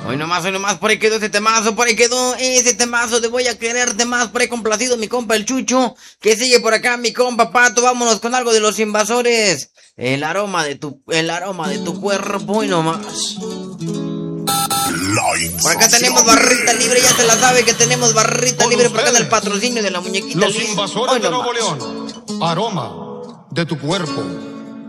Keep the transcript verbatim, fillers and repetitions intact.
Hoy nomás, hoy nomás, por ahí quedó ese temazo, por ahí quedó ese temazo de Voy a Quererte Más, por ahí complacido mi compa el Chucho, que sigue por acá mi compa Pato. Vámonos con algo de Los Invasores, el aroma de tu, el aroma de tu cuerpo y nomás. Por acá tenemos barrita libre, ya se la sabe que tenemos barrita libre por acá en el patrocinio de la muñequita Los Liz. Invasores de Nuevo León, aroma de tu cuerpo.